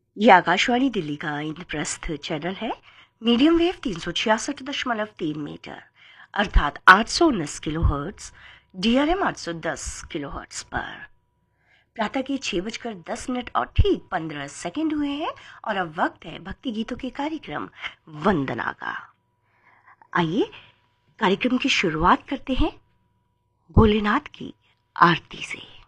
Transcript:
ये आकाशवाणी दिल्ली का इंद्रप्रस्थ चैनल है। मीडियम वेव 366.3 मीटर अर्थात 819 किलोहर्ट्ज, DRM 810 किलोहर्ट्ज पर प्रातः के 6:10 और ठीक 15 सेकेंड हुए हैं और अब वक्त है भक्ति गीतों के कार्यक्रम वंदना का। आइए कार्यक्रम की शुरुआत करते हैं भोलेनाथ की आरती से।